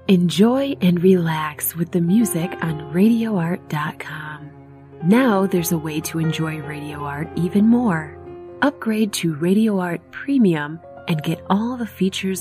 Enjoy and relax with the music on RadioArt.com. Now there's a way to enjoy Radio Art even more. Upgrade to Radio Art Premium and get all the features